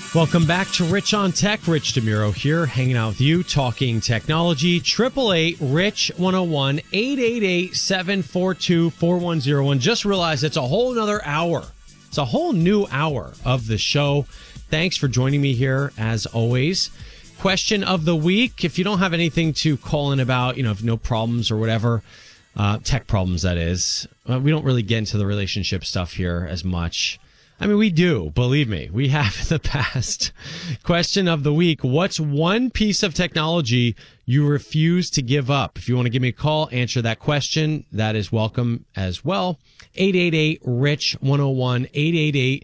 Welcome back to Rich on Tech. Rich DeMuro here, hanging out with you, talking technology. 888-RICH-101, 888-742-4101. Just realized it's a whole nother hour. It's a whole new hour of the show. Thanks for joining me here, as always. Question of the week. If you don't have anything to call in about, if no problems or whatever, tech problems, that is. We don't really get into the relationship stuff here as much. I mean, we do, believe me. We have in the past. Question of the week. What's one piece of technology you refuse to give up? If you want to give me a call, answer that question. That is welcome as well. 888-RICH-101,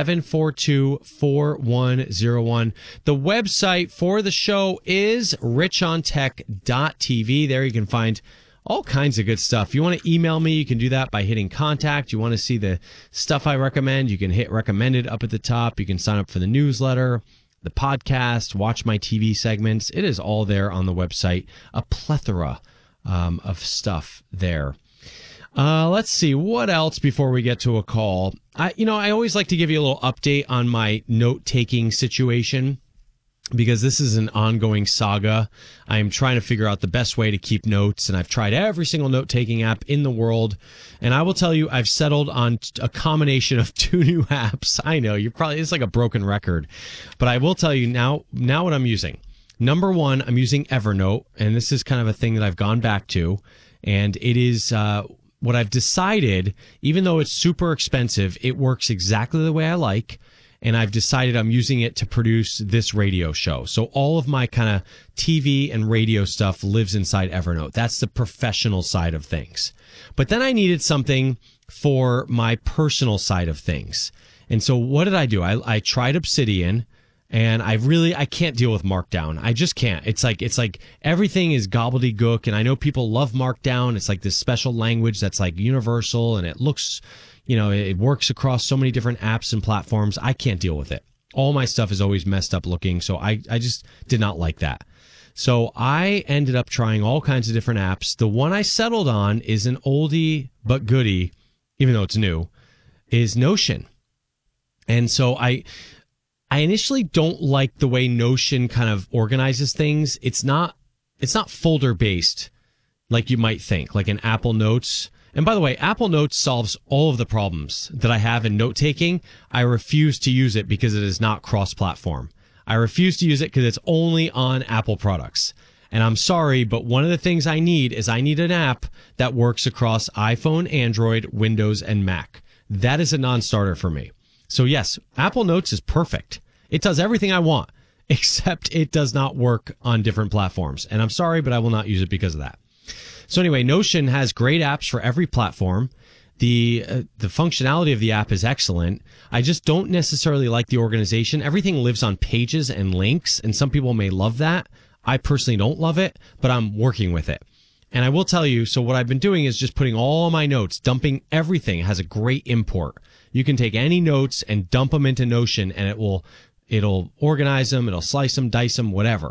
888-742-4101. The website for the show is richontech.tv. There you can find all kinds of good stuff. You want to email me, you can do that by hitting contact. You want to see the stuff I recommend, you can hit recommended up at the top. You can sign up for the newsletter, the podcast, watch my TV segments. It is all there on the website. A plethora of stuff there. Let's see, what else before we get to a call? I always like to give you a little update on my note-taking situation, because this is an ongoing saga. I'm trying to figure out the best way to keep notes, and I've tried every single note-taking app in the world. And I will tell you, I've settled on a combination of two new apps. I know, it's like a broken record. But I will tell you now what I'm using. Number one, I'm using Evernote, and this is kind of a thing that I've gone back to. And it is what I've decided, even though it's super expensive, it works exactly the way I like. And I've decided I'm using it to produce this radio show. So all of my kind of TV and radio stuff lives inside Evernote. That's the professional side of things. But then I needed something for my personal side of things. And so what did I do? I tried Obsidian, and I can't deal with Markdown. I just can't. It's like everything is gobbledygook, and I know people love Markdown. It's like this special language that's like universal, and it looks, it works across so many different apps and platforms. I can't deal with it. All my stuff is always messed up looking, so I just did not like that. So I ended up trying all kinds of different apps. The one I settled on is an oldie but goodie, even though it's new, is Notion. And so I initially don't like the way Notion kind of organizes things. It's not folder based like you might think, like an Apple Notes. And by the way, Apple Notes solves all of the problems that I have in note-taking. I refuse to use it because it is not cross-platform. I refuse to use it because it's only on Apple products. And I'm sorry, but one of the things I need an app that works across iPhone, Android, Windows, and Mac. That is a non-starter for me. So yes, Apple Notes is perfect. It does everything I want, except it does not work on different platforms. And I'm sorry, but I will not use it because of that. So anyway, Notion has great apps for every platform. The functionality of the app is excellent. I just don't necessarily like the organization. Everything lives on pages and links, and some people may love that. I personally don't love it, but I'm working with it. And I will tell you, so what I've been doing is just putting all my notes, dumping everything. It has a great import. You can take any notes and dump them into Notion, and it'll organize them, it'll slice them, dice them, whatever.